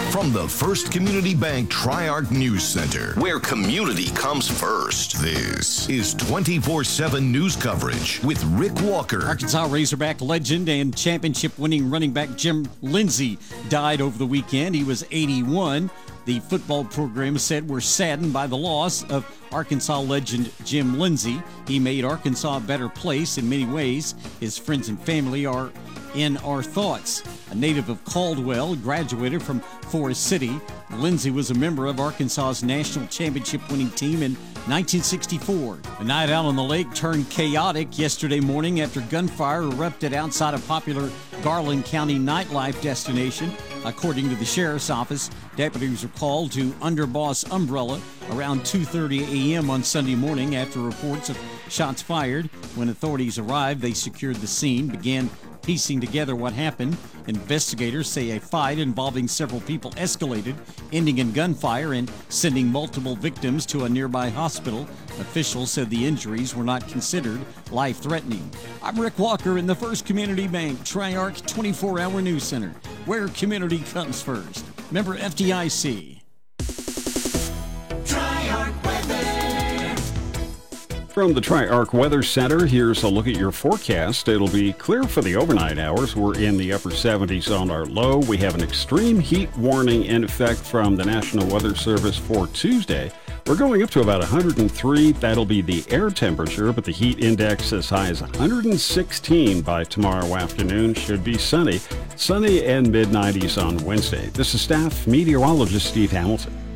From the First Community Bank Tri-Arc News Center, where community comes first. This is 24/7 news coverage with Rick Walker. Arkansas Razorback legend and championship-winning running back Jim Lindsey died over the weekend. He was 81. The football program said we're saddened by the loss of Arkansas legend Jim Lindsey. He made Arkansas a better place in many ways. His friends and family are in our thoughts. A native of Caldwell, graduated from Forest City. Lindsey was a member of Arkansas's national championship-winning team in 1964. The night out on the lake turned chaotic yesterday morning after gunfire erupted outside a popular Garland County nightlife destination. According to the sheriff's office, deputies were called to Underboss Umbrella around 2:30 a.m. on Sunday morning after reports of shots fired. When authorities arrived, they secured the scene, began piecing together what happened. Investigators say a fight involving several people escalated, ending in gunfire and sending multiple victims to a nearby hospital. Officials said the injuries were not considered life-threatening. I'm Rick Walker in the First Community Bank Tri-Arc 24-hour news center, where community comes first. Member FDIC. From the Tri-Arc Weather Center, here's a look at your forecast. It'll be clear for the overnight hours. We're in the upper 70s on our low. We have an extreme heat warning in effect from the National Weather Service for Tuesday. We're going up to about 103. That'll be the air temperature, but the heat index as high as 116 by tomorrow afternoon. Should be sunny and mid-90s on Wednesday. This is staff meteorologist Steve Hamilton.